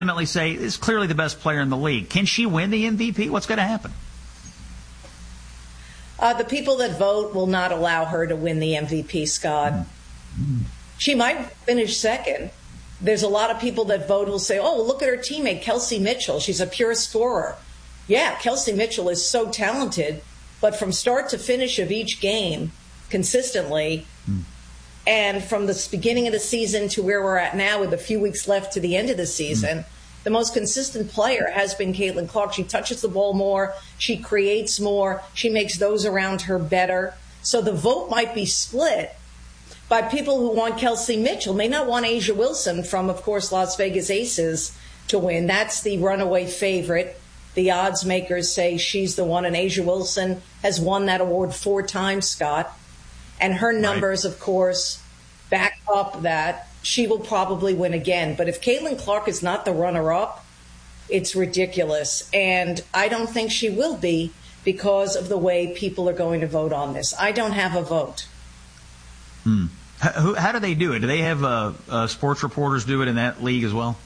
ultimately say is clearly the best player in the league. Can she win the MVP? What's going to happen? The people that vote will not allow her to win the MVP, Scott. She might finish second. There's a lot of people that vote who will say, oh, look at her teammate, Kelsey Mitchell. She's a pure scorer. Yeah, Kelsey Mitchell is so talented, but from start to finish of each game, consistently, and from the beginning of the season to where we're at now with a few weeks left to the end of the season, the most consistent player has been Caitlin Clark. She touches the ball more. She creates more. She makes those around her better. So the vote might be split by people who want Kelsey Mitchell, may not want A'ja Wilson from, of course, Las Vegas Aces to win. That's the runaway favorite. The odds makers say she's the one, and A'ja Wilson has won that award 4 times, Scott. And her numbers, of course, back up that she will probably win again. But if Caitlin Clark is not the runner-up, it's ridiculous. And I don't think she will be because of the way people are going to vote on this. I don't have a vote. How do they do it? Do they have sports reporters do it in that league as well?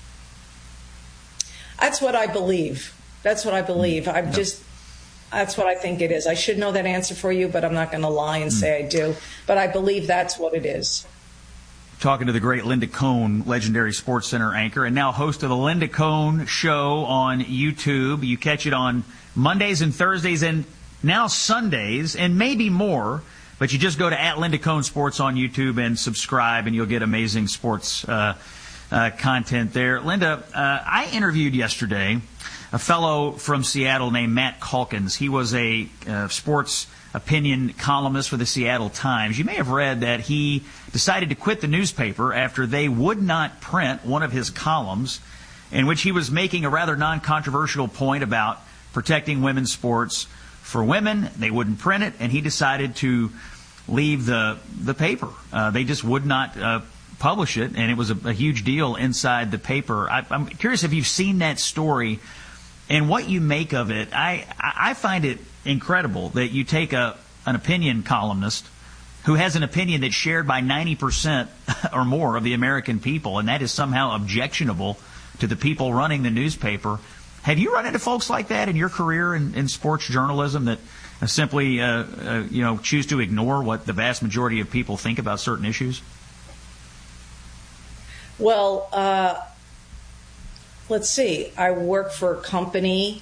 That's what I believe. That's what I believe. That's what I think it is. I should know that answer for you, but I'm not going to lie and say I do. But I believe that's what it is. Talking to the great Linda Cohn, legendary Sports Center anchor, and now host of the Linda Cohn Show on YouTube. You catch it on Mondays and Thursdays and now Sundays and maybe more. But you just go to @LindaCohnSports on YouTube and subscribe, and you'll get amazing sports content there. Linda, I interviewed yesterday a fellow from Seattle named Matt Calkins. He was a sports opinion columnist for the Seattle Times. You may have read that he decided to quit the newspaper after they would not print one of his columns in which he was making a rather non-controversial point about protecting women's sports. For women, they wouldn't print it, and he decided to leave the paper. They just would not publish it, and it was a huge deal inside the paper. I'm curious if you've seen that story and what you make of it. I find it incredible that you take an opinion columnist who has an opinion that's shared by 90% or more of the American people, and that is somehow objectionable to the people running the newspaper. Have you run into folks like that in your career in sports journalism that simply choose to ignore what the vast majority of people think about certain issues? Well, let's see. I work for a company,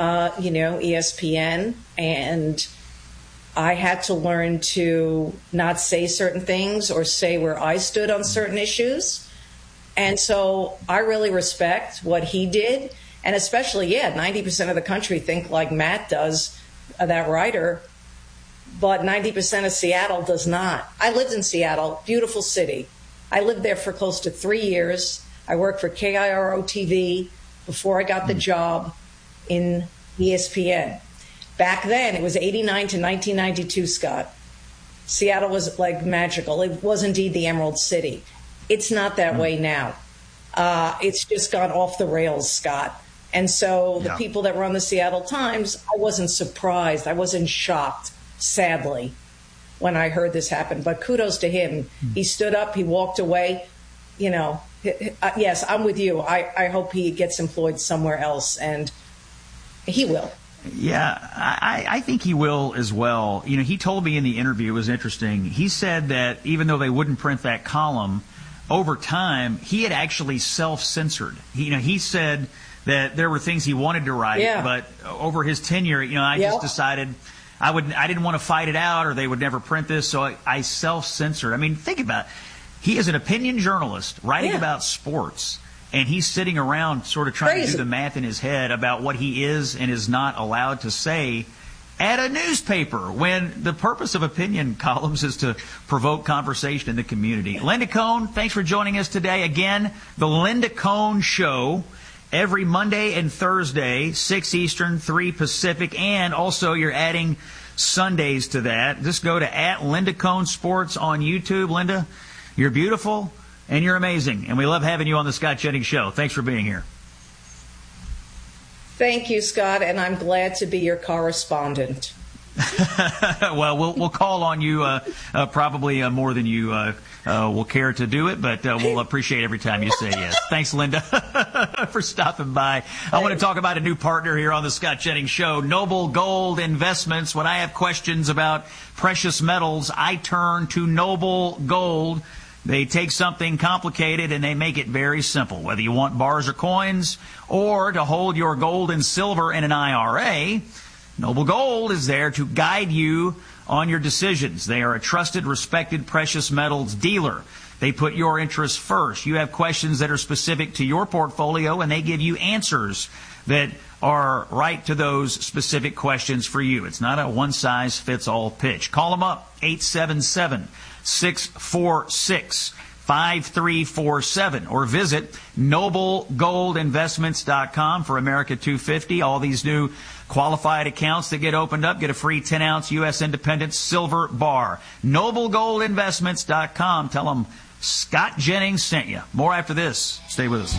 ESPN, and I had to learn to not say certain things or say where I stood on certain issues. And so I really respect what he did. And especially, 90% of the country think like Matt does, that writer, but 90% of Seattle does not. I lived in Seattle, beautiful city. I lived there for close to 3 years. I worked for KIRO TV before I got the job in ESPN. Back then, it was 89 to 1992, Scott. Seattle was like magical. It was indeed the Emerald City. It's not that way now. It's just gone off the rails, Scott. And so the people that run the Seattle Times, I wasn't surprised. I wasn't shocked, sadly, when I heard this happen. But kudos to him. He stood up. He walked away. Yes, I'm with you. I hope he gets employed somewhere else, and he will. Yeah, I think he will as well. He told me in the interview, it was interesting. He said that even though they wouldn't print that column, over time, he had actually self-censored. He said that there were things he wanted to write, but over his tenure, I just decided I didn't want to fight it out, or they would never print this, so I self-censored. I mean, think about it. He is an opinion journalist writing about sports, and he's sitting around sort of trying to do the math in his head about what he is and is not allowed to say at a newspaper, when the purpose of opinion columns is to provoke conversation in the community. Linda Cohn, thanks for joining us today. Again, the Linda Cohn Show, every Monday and Thursday, 6 Eastern, 3 Pacific, and also you're adding Sundays to that. Just go to @Linda Cohn Sports on YouTube. Linda, you're beautiful and you're amazing, and we love having you on the Scott Jennings Show. Thanks for being here. Thank you, Scott, and I'm glad to be your correspondent. Well, we'll call on you probably more than you will care to do it, but we'll appreciate every time you say yes. Thanks, Linda, for stopping by. I want to talk about a new partner here on the Scott Jennings Show, Noble Gold Investments. When I have questions about precious metals, I turn to Noble Gold. They take something complicated and they make it very simple. Whether you want bars or coins or to hold your gold and silver in an IRA, Noble Gold is there to guide you on your decisions. They are a trusted, respected precious metals dealer. They put your interests first. You have questions that are specific to your portfolio, and they give you answers that are right to those specific questions for you. It's not a one-size-fits-all pitch. Call them up, 877-646-5347, or visit noblegoldinvestments.com for America 250. All these new qualified accounts that get opened up get a free 10-ounce U.S. Independence silver bar. noblegoldinvestments.com. Tell them Scott Jennings sent you. More after this. Stay with us.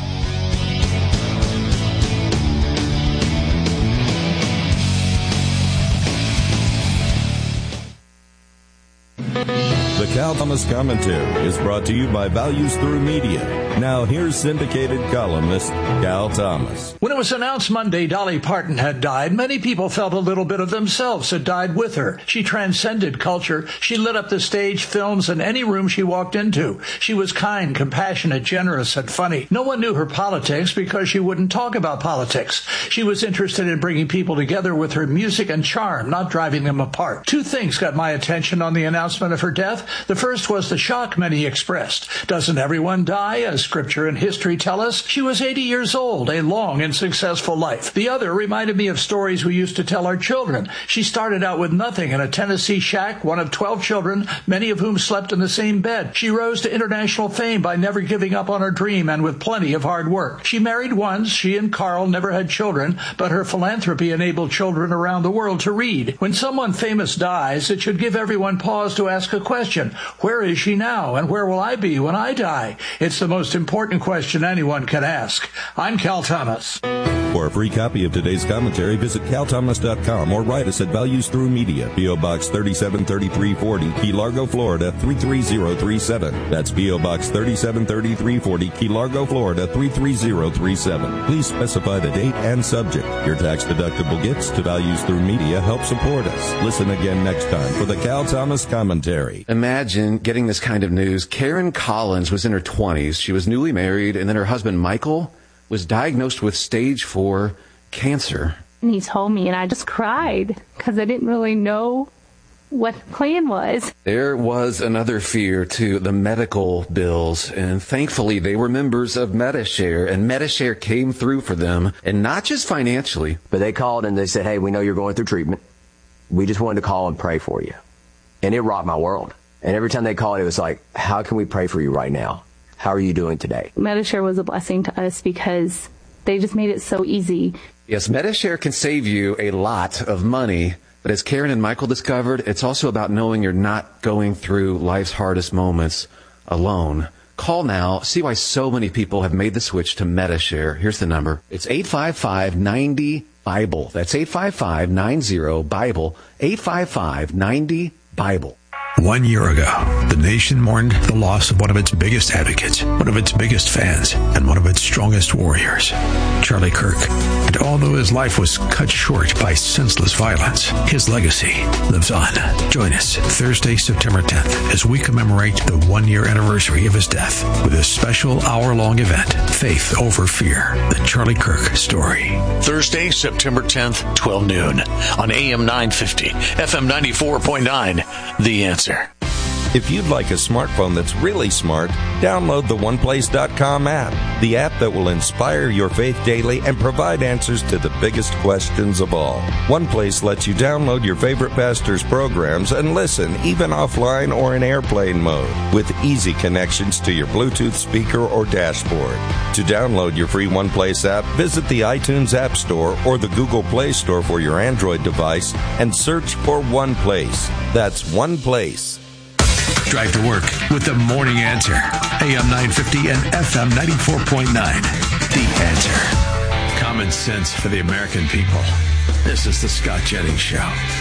The Cal Thomas Commentary is brought to you by Values Through Media. Now here's syndicated columnist Cal Thomas. When it was announced Monday Dolly Parton had died, many people felt a little bit of themselves had died with her. She transcended culture. She lit up the stage, films, and any room she walked into. She was kind, compassionate, generous, and funny. No one knew her politics because she wouldn't talk about politics. She was interested in bringing people together with her music and charm, not driving them apart. Two things got my attention on the announcement of her death. The first was the shock many expressed. Doesn't everyone die, as scripture and history tell us? She was 80 years old, a long and successful life. The other reminded me of stories we used to tell our children. She started out with nothing in a Tennessee shack, one of 12 children, many of whom slept in the same bed. She rose to international fame by never giving up on her dream and with plenty of hard work. She married once. She and Carl never had children, but her philanthropy enabled children around the world to read. When someone famous dies, it should give everyone pause to ask a question. Where is she now, and where will I be when I die? It's the most important question anyone can ask. I'm Cal Thomas. For a free copy of today's commentary, visit calthomas.com or write us at Values Through Media, P.O. Box 373340, Key Largo, Florida 33037. That's P.O. Box 373340, Key Largo, Florida 33037. Please specify the date and subject. Your tax-deductible gifts to Values Through Media help support us. Listen again next time for the Cal Thomas Commentary. Imagine getting this kind of news. Karen Collins was in her 20s. She was newly married, and then her husband, Michael, was diagnosed with stage 4 cancer. And he told me, and I just cried because I didn't really know what the plan was. There was another fear, too, the medical bills, and thankfully they were members of Medi-Share, and Medi-Share came through for them, and not just financially. But they called and they said, hey, we know you're going through treatment. We just wanted to call and pray for you. And it rocked my world. And every time they called, it was like, how can we pray for you right now? How are you doing today? Medi-Share was a blessing to us because they just made it so easy. Yes, Medi-Share can save you a lot of money. But as Karen and Michael discovered, it's also about knowing you're not going through life's hardest moments alone. Call now. See why so many people have made the switch to Medi-Share. Here's the number. It's 855-90-BIBLE. That's 855-90-BIBLE. 855-90-BIBLE. 1 year ago, the nation mourned the loss of one of its biggest advocates, one of its biggest fans, and one of its strongest warriors, Charlie Kirk. And although his life was cut short by senseless violence, his legacy lives on. Join us Thursday, September 10th, as we commemorate the 1 year anniversary of his death with a special hour-long event, Faith Over Fear, the Charlie Kirk story. Thursday, September 10th, 12 noon, on AM 950, FM 94.9, The Answer. If you'd like a smartphone that's really smart, download the OnePlace.com app, the app that will inspire your faith daily and provide answers to the biggest questions of all. OnePlace lets you download your favorite pastor's programs and listen, even offline or in airplane mode, with easy connections to your Bluetooth speaker or dashboard. To download your free OnePlace app, visit the iTunes App Store or the Google Play Store for your Android device and search for OnePlace. That's OnePlace. Drive to work with the Morning Answer. AM 950 and FM 94.9. The Answer. Common sense for the American people. This is the Scott Jennings Show.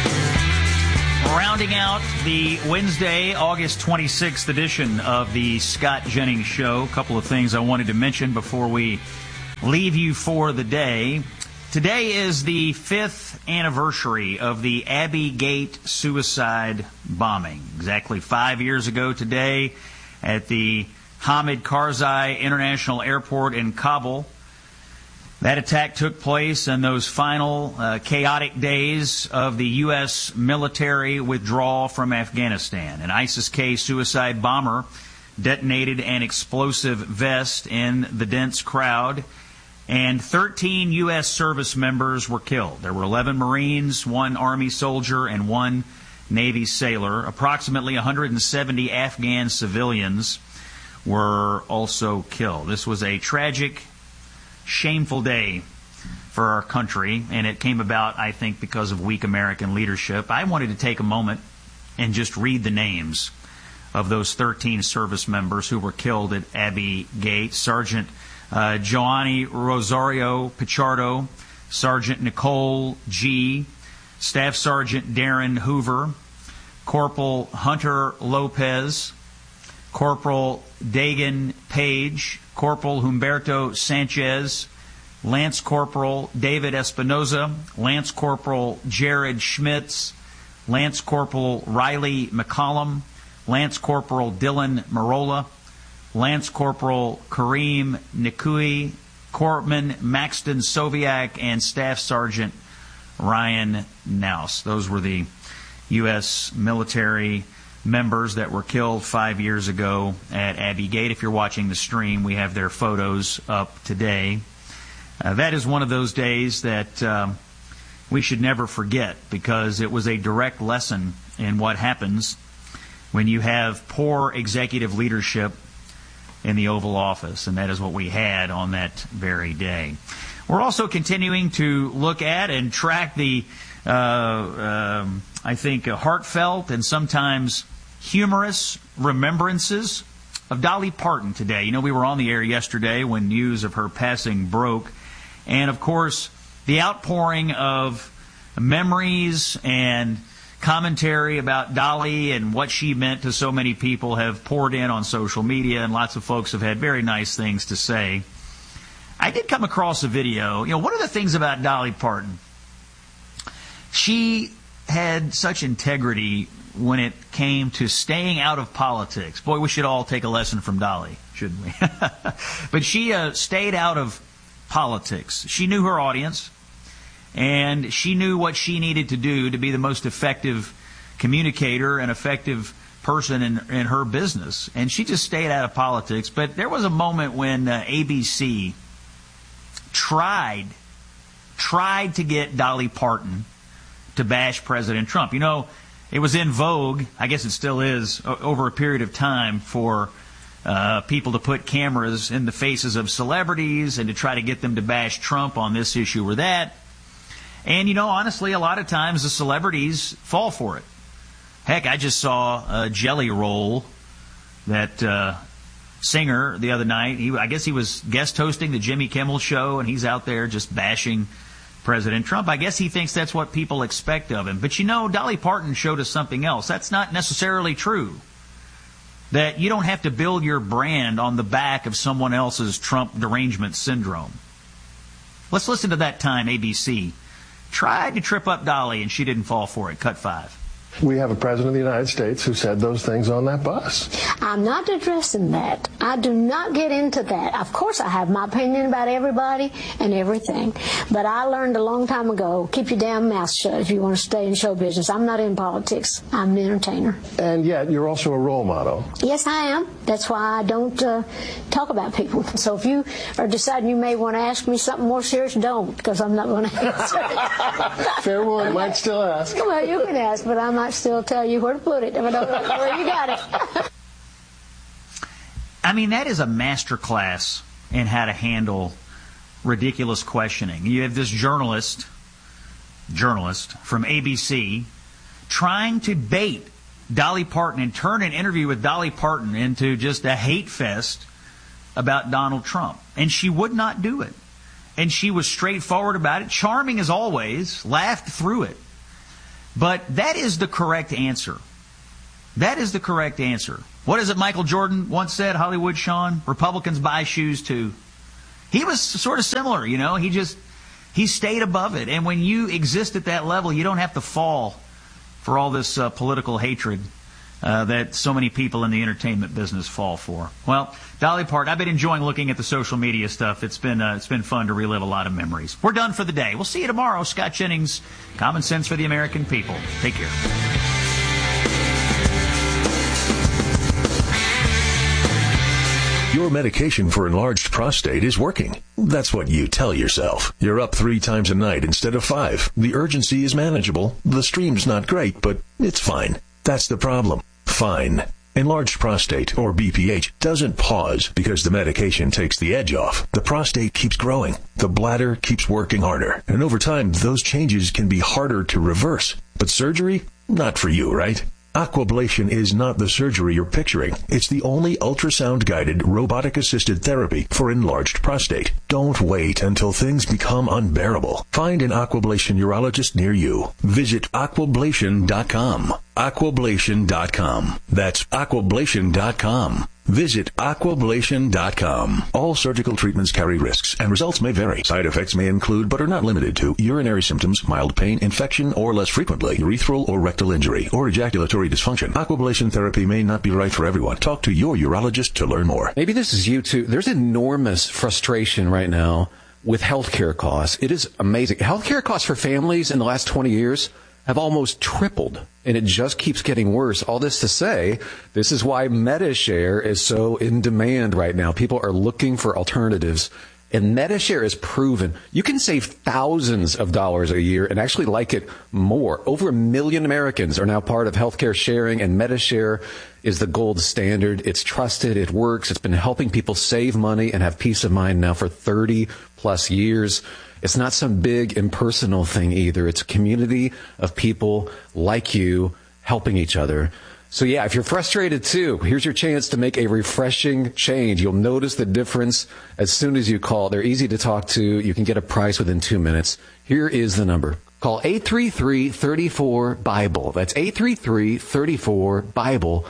Rounding out the Wednesday, August 26th edition of the Scott Jennings Show, a couple of things I wanted to mention before we leave you for the day. Today is the 5th anniversary of the Abbey Gate suicide bombing. Exactly 5 years ago today at the Hamid Karzai International Airport in Kabul. That attack took place in those final chaotic days of the U.S. military withdrawal from Afghanistan. An ISIS-K suicide bomber detonated an explosive vest in the dense crowd, and 13 U.S. service members were killed. There were 11 Marines, 1 Army soldier, and 1 Navy sailor. Approximately 170 Afghan civilians were also killed. This was a tragic, shameful day for our country, and it came about, I think, because of weak American leadership. I wanted to take a moment and just read the names of those 13 service members who were killed at Abbey Gate. Sergeant Joanny Rosario Pichardo, Sergeant Nicole G., Staff Sergeant Darren Hoover, Corporal Hunter Lopez, Corporal Dagan Page, Corporal Humberto Sanchez, Lance Corporal David Espinoza, Lance Corporal Jared Schmitz, Lance Corporal Riley McCollum, Lance Corporal Dylan Marola, Lance Corporal Kareem Nikui, Corpsman Maxton Soviak, and Staff Sergeant Ryan Naus. Those were the U.S. military members that were killed 5 years ago at Abbey Gate. If you're watching the stream, we have their photos up today. That is one of those days that we should never forget, because it was a direct lesson in what happens when you have poor executive leadership in the Oval Office, and that is what we had on that very day. We're also continuing to look at and track the, I think, heartfelt and sometimes humorous remembrances of Dolly Parton today. You know, we were on the air yesterday when news of her passing broke, and of course, the outpouring of memories and commentary about Dolly and what she meant to so many people have poured in on social media, and lots of folks have had very nice things to say. I did come across a video. You know, one of the things about Dolly Parton, she had such integrity when it came to staying out of politics. Boy, we should all take a lesson from Dolly, shouldn't we? But she stayed out of politics. She knew her audience, and she knew what she needed to do to be the most effective communicator and effective person in her business. And she just stayed out of politics. But there was a moment when ABC tried to get Dolly Parton to bash President Trump. You know, it was in vogue, I guess it still is, over a period of time for people to put cameras in the faces of celebrities and to try to get them to bash Trump on this issue or that. And, you know, honestly, a lot of times the celebrities fall for it. Heck, I just saw Jelly Roll, that singer, the other night. I guess he was guest hosting the Jimmy Kimmel show, and he's out there just bashing President Trump. I guess he thinks that's what people expect of him. But, you know, Dolly Parton showed us something else. That's not necessarily true. That you don't have to build your brand on the back of someone else's Trump derangement syndrome. Let's listen to that time ABC tried to trip up Dolly, and she didn't fall for it. Cut 5. We have a president of the United States who said those things on that bus. I'm not addressing that. I do not get into that. Of course, I have my opinion about everybody and everything. But I learned a long time ago, keep your damn mouth shut if you want to stay in show business. I'm not in politics. I'm an entertainer. And yet, you're also a role model. Yes, I am. That's why I don't talk about people. So if you are deciding you may want to ask me something more serious, don't, because I'm not going to answer it. Fair one. Might still ask. Well, you can ask, but I might still tell you where to put it if I don't know where you got it. I mean, that is a master class in how to handle ridiculous questioning. You have this journalist from ABC trying to bait Dolly Parton and turn an interview with Dolly Parton into just a hate fest about Donald Trump. And she would not do it. And she was straightforward about it, charming as always, laughed through it. But that is the correct answer. That is the correct answer. What is it Michael Jordan once said, Hollywood Sean? Republicans buy shoes too. He was sort of similar, you know. He stayed above it. And when you exist at that level, you don't have to fall for all this political hatred that so many people in the entertainment business fall for. Well, Dolly Parton, I've been enjoying looking at the social media stuff. It's been fun to relive a lot of memories. We're done for the day. We'll see you tomorrow. Scott Jennings, Common Sense for the American People. Take care. Your medication for enlarged prostate is working. That's what you tell yourself. You're up 3 times a night instead of 5. The urgency is manageable. The stream's not great, but it's fine. That's the problem. Fine. Enlarged prostate, or BPH, doesn't pause because the medication takes the edge off. The prostate keeps growing. The bladder keeps working harder. And over time, those changes can be harder to reverse. But surgery? Not for you, right? Aquablation is not the surgery you're picturing. It's the only ultrasound-guided, robotic-assisted therapy for enlarged prostate. Don't wait until things become unbearable. Find an Aquablation urologist near you. Visit aquablation.com. Aquablation.com. That's aquablation.com. Visit aquablation.com. All surgical treatments carry risks, and results may vary. Side effects may include, but are not limited to, urinary symptoms, mild pain, infection, or less frequently, urethral or rectal injury, or ejaculatory dysfunction. Aquablation therapy may not be right for everyone. Talk to your urologist to learn more. Maybe this is you too. There's enormous frustration right now with healthcare costs. It is amazing. Healthcare costs for families in the last 20 years have almost tripled, and it just keeps getting worse. All this to say, this is why Medi-Share is so in demand right now. People are looking for alternatives, and Medi-Share is proven. You can save thousands of dollars a year and actually like it more. Over 1 million Americans are now part of healthcare sharing, and Medi-Share is the gold standard. It's trusted. It works. It's been helping people save money and have peace of mind now for 30 plus years. It's not some big impersonal thing either. It's a community of people like you helping each other. So yeah, if you're frustrated too, here's your chance to make a refreshing change. You'll notice the difference as soon as you call. They're easy to talk to. You can get a price within 2 minutes. Here is the number. Call 833-34-BIBLE. That's 833-34-BIBLE.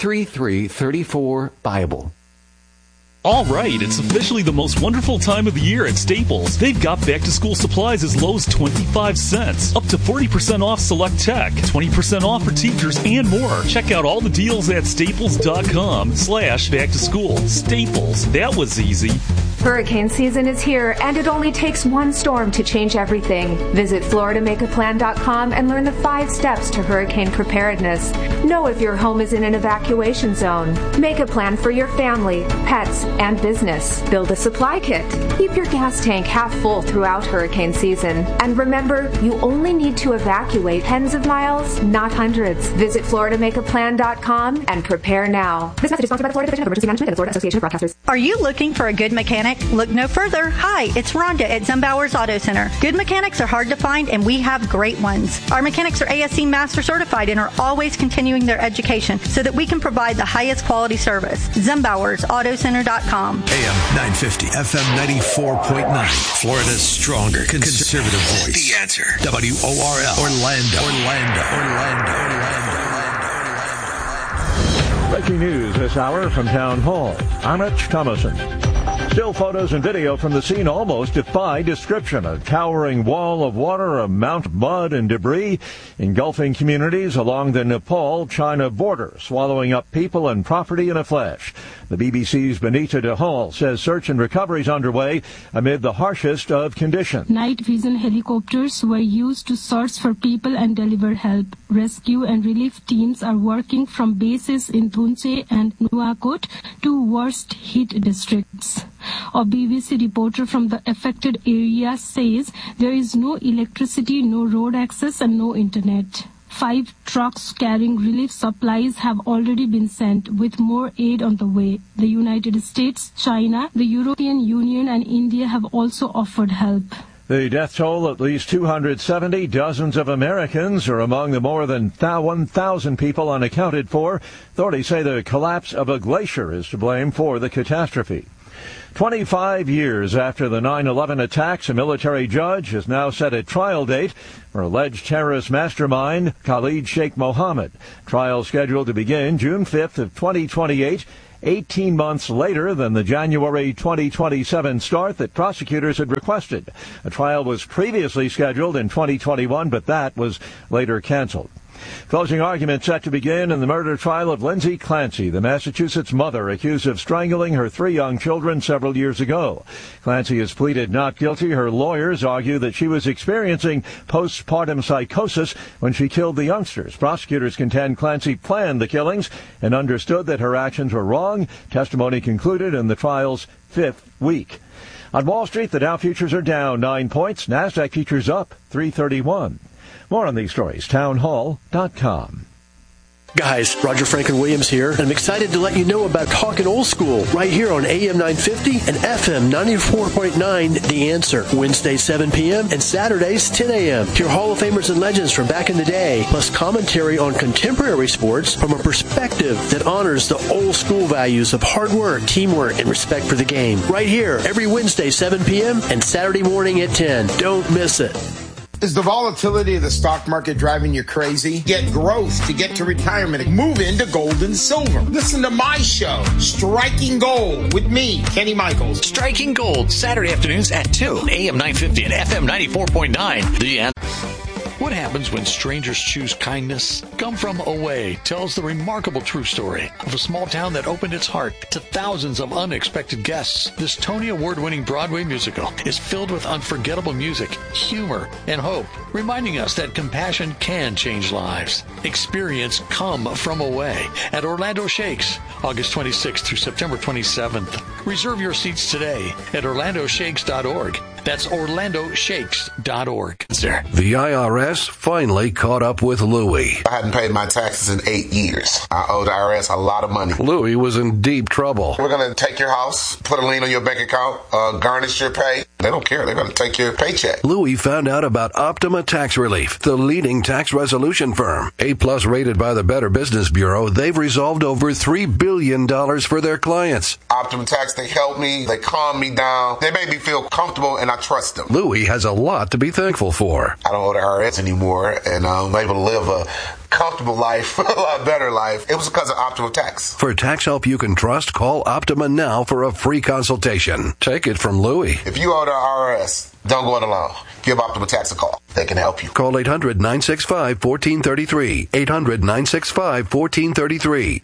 833-34-BIBLE. All right, it's officially the most wonderful time of the year at Staples. They've got back-to-school supplies as low as 25 cents, up to 40% off select tech, 20% off for teachers, and more. Check out all the deals at staples.com/back-to-school. Staples, that was easy. Hurricane season is here, and it only takes one storm to change everything. Visit FloridaMakeAPlan.com and learn the 5 steps to hurricane preparedness. Know if your home is in an evacuation zone. Make a plan for your family, pets, and business. Build a supply kit. Keep your gas tank half full throughout hurricane season. And remember, you only need to evacuate tens of miles, not hundreds. Visit FloridaMakeAPlan.com and prepare now. This message is sponsored by the Florida Division of Emergency Management and the Florida Association of Broadcasters. Are you looking for a good mechanic? Look no further. Hi, it's Rhonda at Zumbauer's Auto Center. Good mechanics are hard to find, and we have great ones. Our mechanics are ASE Master Certified and are always continuing their education so that we can provide the highest quality service. ZumbauersAutoCenter.com. AM 950, FM 94.9. Florida's stronger conservative voice. The Answer. WORL. Orlando. Breaking news this hour from Town Hall. I'm Rich Thomason. Still photos and video from the scene almost defy description. A towering wall of water, a mount of mud and debris engulfing communities along the Nepal-China border, swallowing up people and property in a flash. The BBC's Benita de Hall says search and recovery is underway amid the harshest of conditions. Night vision helicopters were used to search for people and deliver help. Rescue and relief teams are working from bases in Thunche and Nuwakot, 2 worst hit districts. A BBC reporter from the affected area says there is no electricity, no road access, and no internet. 5 trucks carrying relief supplies have already been sent, with more aid on the way. The United States, China, the European Union, and India have also offered help. The death toll, at least 270. Dozens of Americans are among the more than 1,000 people unaccounted for. Authorities say the collapse of a glacier is to blame for the catastrophe. 25 years after the 9/11 attacks, a military judge has now set a trial date for alleged terrorist mastermind Khalid Sheikh Mohammed. Trial scheduled to begin June 5th of 2028, 18 months later than the January 2027 start that prosecutors had requested. A trial was previously scheduled in 2021, but that was later canceled. Closing argument set to begin in the murder trial of Lindsay Clancy, the Massachusetts mother accused of strangling her 3 young children several years ago. Clancy has pleaded not guilty. Her lawyers argue that she was experiencing postpartum psychosis when she killed the youngsters. Prosecutors contend Clancy planned the killings and understood that her actions were wrong. Testimony concluded in the trial's 5th week. On Wall Street, the Dow futures are down 9 points. NASDAQ futures up 331. More on these stories, townhall.com. Guys, Roger Franklin Williams here, and I'm excited to let you know about Talkin' Old School right here on AM 950 and FM 94.9 The Answer. Wednesdays 7 p.m. and Saturdays 10 a.m. Hear Hall of Famers and legends from back in the day, plus commentary on contemporary sports from a perspective that honors the old school values of hard work, teamwork, and respect for the game. Right here, every Wednesday 7 p.m. and Saturday morning at 10. Don't miss it. Is the volatility of the stock market driving you crazy? Get growth to get to retirement. Move into gold and silver. Listen to my show, Striking Gold, with me, Kenny Michaels. Striking Gold, Saturday afternoons at 2, AM 950 and FM 94.9. The Answer. What happens when strangers choose kindness? Come From Away tells the remarkable true story of a small town that opened its heart to thousands of unexpected guests. This Tony Award-winning Broadway musical is filled with unforgettable music, humor, and hope, reminding us that compassion can change lives. Experience Come From Away at Orlando Shakes, August 26th through September 27th. Reserve your seats today at orlandoshakes.org. That's orlandoshakes.org. The IRS finally caught up with Louie. I hadn't paid my taxes in 8 years. I owed the IRS a lot of money. Louie was in deep trouble. We're going to take your house, put a lien on your bank account, garnish your pay. They don't care. They're going to take your paycheck. Louie found out about Optima Tax Relief, the leading tax resolution firm. A-plus rated by the Better Business Bureau, they've resolved over $3 billion for their clients. Optima Tax, they help me. They calm me down. They make me feel comfortable, and I trust them. Louie has a lot to be thankful for. I don't owe the IRS anymore, and I'm able to live a comfortable life, a lot better life. It was because of Optima Tax. For tax help you can trust, call Optima now for a free consultation. Take it from Louie. If you owe the IRS, don't go it alone. Give Optima Tax a call. They can help you. Call 800-965-1433. 800-965-1433.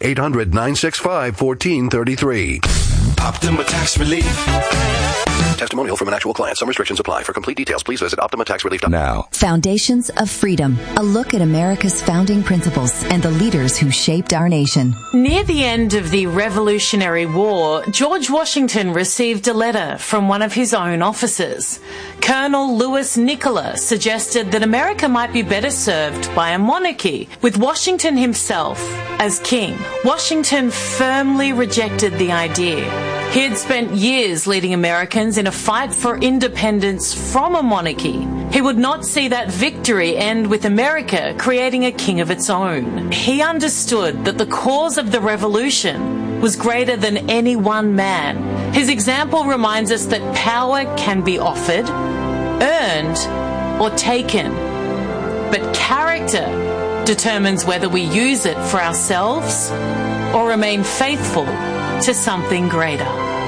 800-965-1433. Optima Tax Relief. Testimonial from an actual client. Some restrictions apply. For complete details, please visit OptimaTaxRelief.com. Now. Foundations of Freedom. A look at America's founding principles and the leaders who shaped our nation. Near the end of the Revolutionary War, George Washington received a letter from one of his own officers. Colonel Louis Nicola suggested that America might be better served by a monarchy, with Washington himself as king. Washington firmly rejected the idea. He had spent years leading Americans in a fight for independence from a monarchy. He would not see that victory end with America creating a king of its own. He understood that the cause of the revolution was greater than any one man. His example reminds us that power can be offered, earned, or taken. But character determines whether we use it for ourselves or remain faithful to something greater.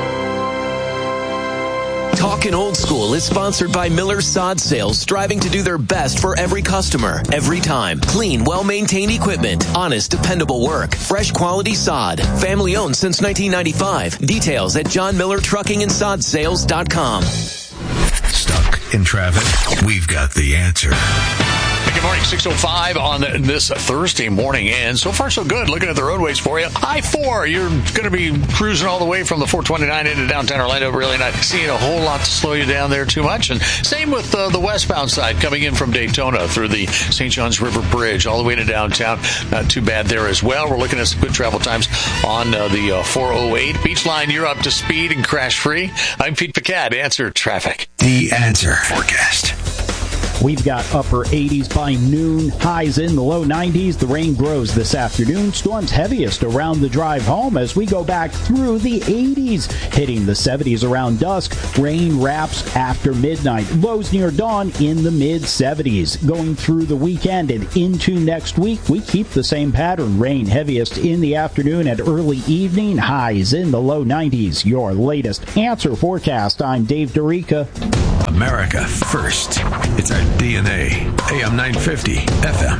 Talkin' Old School is sponsored by Miller Sod Sales, striving to do their best for every customer, every time. Clean, well-maintained equipment, honest, dependable work, fresh quality sod, family owned since 1995. Details at johnmillertruckingandsodSales.com. Stuck in traffic? We've got the answer. Good morning, 6:05 on this Thursday morning, and so far so good. Looking at the roadways for you. I-4, you're going to be cruising all the way from the 429 into downtown Orlando. Really not seeing a whole lot to slow you down there too much. And same with the westbound side coming in from Daytona through the St. Johns River Bridge all the way to downtown. Not too bad there as well. We're looking at some good travel times on the 408. Beach Line, you're up to speed and crash free. I'm Pete Picard. Answer traffic. The Answer forecast. We've got upper 80s by noon, highs in the low 90s. The rain grows this afternoon. Storms heaviest around the drive home as we go back through the 80s, hitting the 70s around dusk. Rain wraps after midnight. Lows near dawn in the mid-70s. Going through the weekend and into next week, we keep the same pattern. Rain heaviest in the afternoon and early evening. Highs in the low 90s. Your latest Answer forecast. I'm Dave Dorica. America first. It's our DNA. AM 950, FM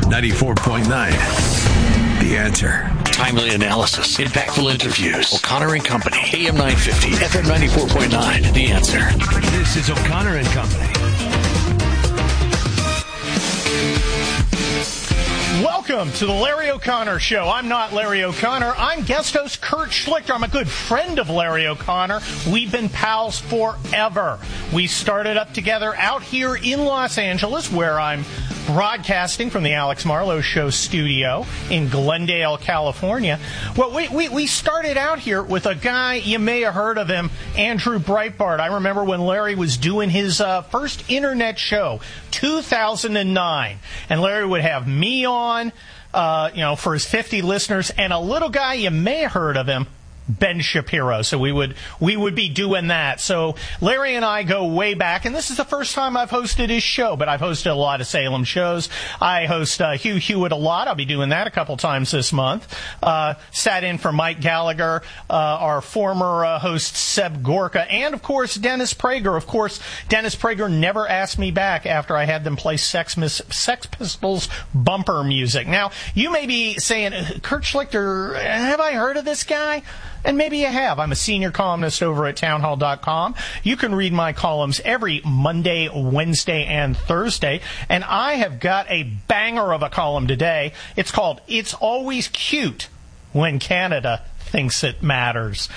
94.9. The Answer. Timely analysis, impactful interviews. O'Connor and Company. AM 950, FM 94.9. The Answer. This is O'Connor and Company. Welcome to the Larry O'Connor Show. I'm not Larry O'Connor. I'm guest host Kurt Schlichter. I'm a good friend of Larry O'Connor. We've been pals forever. We started up together out here in Los Angeles, where I'm broadcasting from the Alex Marlowe Show studio in Glendale, California. Well, we started out here with a guy, you may have heard of him, Andrew Breitbart. I remember when Larry was doing his first internet show, 2009. And Larry would have me on, for his 50 listeners, and a little guy, you may have heard of him, Ben Shapiro. So we would be doing that. So Larry and I go way back, and this is the first time I've hosted his show, but I've hosted a lot of Salem shows. I host Hugh Hewitt a lot. I'll be doing that a couple times this month. Sat in for Mike Gallagher, our former host Seb Gorka, and of course Dennis Prager. Of course, Dennis Prager never asked me back after I had them play Sex Pistols bumper music. Now, you may be saying, Kurt Schlichter, have I heard of this guy? And maybe you have. I'm a senior columnist over at townhall.com. You can read my columns every Monday, Wednesday, and Thursday. And I have got a banger of a column today. It's called It's Always Cute When Canada Thinks It Matters.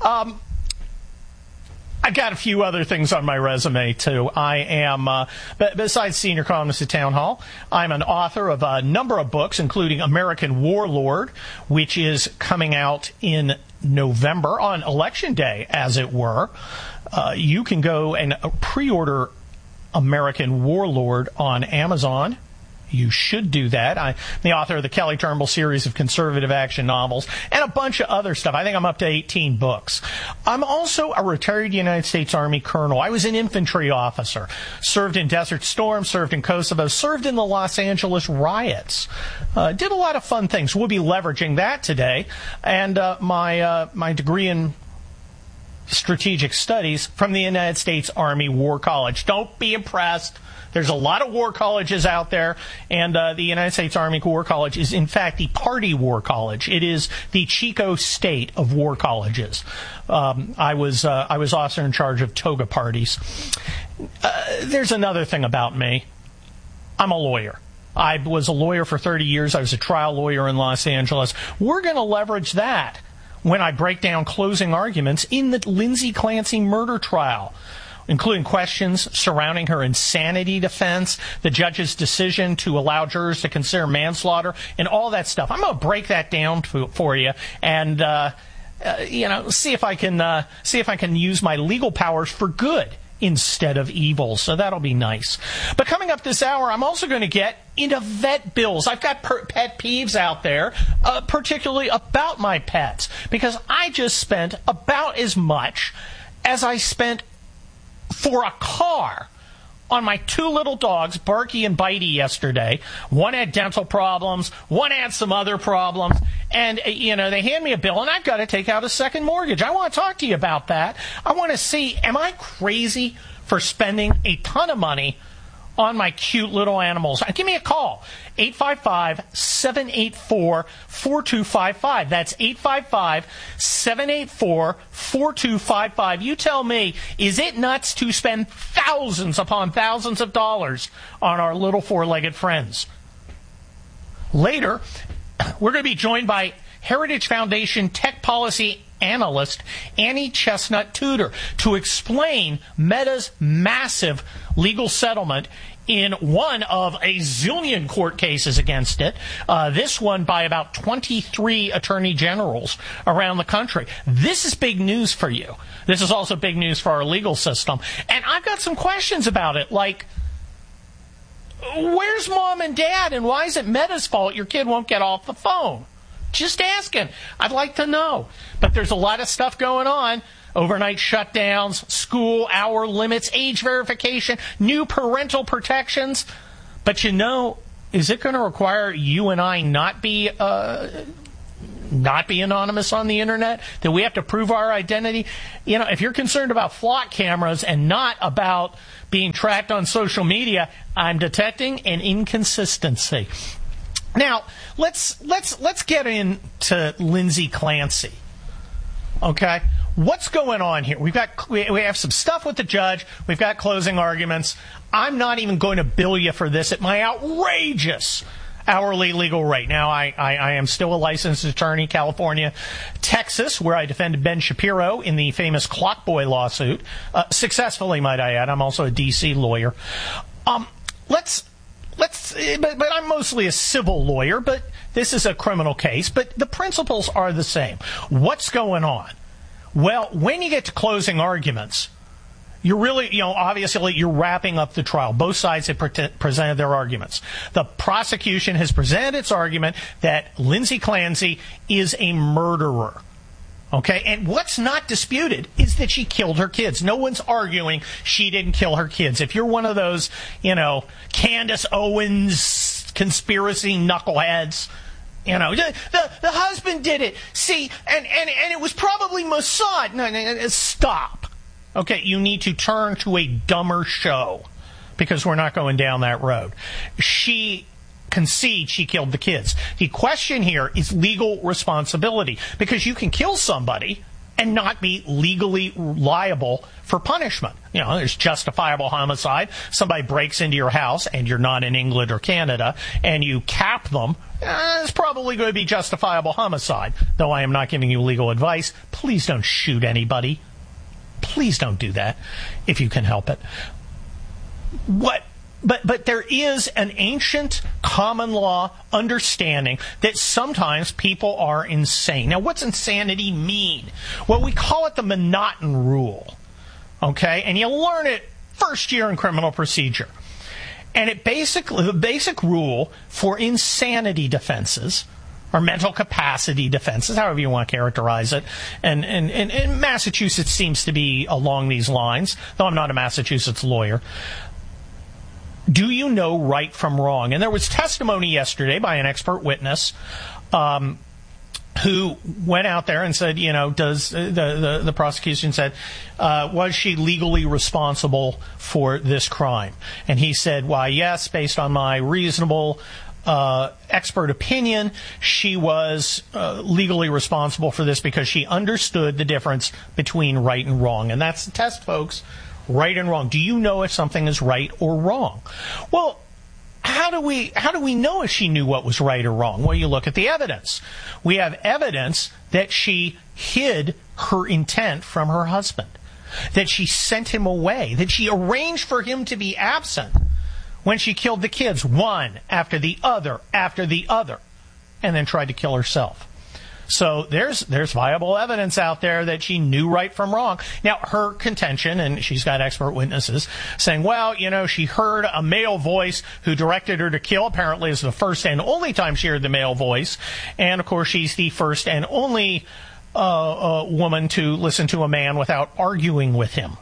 I got a few other things on my resume, too. I am, besides senior columnist at Town Hall, I'm an author of a number of books, including American Warlord, which is coming out in November, on Election Day, as it were. You can go and pre-order American Warlord on Amazon. You should do that. I'm the author of the Kelly Turnbull series of conservative action novels and a bunch of other stuff. I think I'm up to 18 books. I'm also a retired United States Army colonel. I was an infantry officer, served in Desert Storm, served in Kosovo, served in the Los Angeles riots. Did a lot of fun things. We'll be leveraging that today. And my degree in strategic studies from the United States Army War College. Don't be impressed. There's a lot of war colleges out there, and the United States Army War College is, in fact, the party war college. It is the Chico State of war colleges. I was officer in charge of toga parties. There's another thing about me. I'm a lawyer. I was a lawyer for 30 years. I was a trial lawyer in Los Angeles. We're going to leverage that when I break down closing arguments in the Lindsay Clancy murder trial, including questions surrounding her insanity defense, the judge's decision to allow jurors to consider manslaughter, and all that stuff. I'm going to break that down for you and see if I can use my legal powers for good instead of evil. So that'll be nice. But coming up this hour, I'm also going to get into vet bills. I've got pet peeves out there, particularly about my pets, because I just spent about as much as I spent for a car on my two little dogs, Barky and Bitey, yesterday. One had dental problems, one had some other problems, and they hand me a bill, and I've got to take out a second mortgage. I want to talk to you about that. I want to see, am I crazy for spending a ton of money on my cute little animals? Give me a call, 855-784-4255. That's 855-784-4255. You tell me, is it nuts to spend thousands upon thousands of dollars on our little four-legged friends? Later, we're going to be joined by Heritage Foundation Tech Policy Analyst Annie Chestnut Tudor to explain Meta's massive legal settlement in one of a zillion court cases against it, this one by about 23 attorney generals around the country. This is big news for you. This is also big news for our legal system. And I've got some questions about it, like, where's mom and dad, and why is it Meta's fault your kid won't get off the phone? Just asking. I'd like to know. But there's a lot of stuff going on. Overnight shutdowns, school hour limits, age verification, new parental protections. But is it going to require you and I not be anonymous on the internet? That we have to prove our identity? If you're concerned about flock cameras and not about being tracked on social media, I'm detecting an inconsistency. Now, let's get into Lindsay Clancy. Okay? What's going on here? We have some stuff with the judge. We've got closing arguments. I'm not even going to bill you for this at my outrageous hourly legal rate. Now, I am still a licensed attorney, California, Texas, where I defended Ben Shapiro in the famous Clockboy lawsuit. Successfully, might I add. I'm also a D.C. lawyer. But I'm mostly a civil lawyer, but this is a criminal case. But the principles are the same. What's going on? Well, when you get to closing arguments, you're really, obviously you're wrapping up the trial. Both sides have presented their arguments. The prosecution has presented its argument that Lindsay Clancy is a murderer. Okay, and what's not disputed is that she killed her kids. No one's arguing she didn't kill her kids. If you're one of those, Candace Owens conspiracy knuckleheads, the husband did it. See, and it was probably Mossad. No, stop. Okay, you need to turn to a dumber show because we're not going down that road. She concedes she killed the kids. The question here is legal responsibility, because you can kill somebody and not be legally liable for punishment. There's justifiable homicide. Somebody breaks into your house and you're not in England or Canada and you cap them. It's probably going to be justifiable homicide. Though I am not giving you legal advice. Please don't shoot anybody. Please don't do that if you can help it. But there is an ancient common law understanding that sometimes people are insane. Now, what's insanity mean? Well, we call it the Monotone rule. Okay? And you learn it first year in criminal procedure. And the basic rule for insanity defenses, or mental capacity defenses, however you want to characterize it. And Massachusetts seems to be along these lines, though I'm not a Massachusetts lawyer. Do you know right from wrong? And there was testimony yesterday by an expert witness who went out there and said, does the prosecution said, was she legally responsible for this crime? And he said, why, yes, based on my reasonable expert opinion, she was legally responsible for this because she understood the difference between right and wrong. And that's the test, folks. Right and wrong. Do you know if something is right or wrong? Well, how do we know if she knew what was right or wrong? Well, you look at the evidence. We have evidence that she hid her intent from her husband, that she sent him away, that she arranged for him to be absent when she killed the kids, one after the other, and then tried to kill herself. So there's viable evidence out there that she knew right from wrong. Now, her contention, and she's got expert witnesses saying, well, she heard a male voice who directed her to kill. Apparently, it's the first and only time she heard the male voice. And, of course, she's the first and only woman to listen to a man without arguing with him.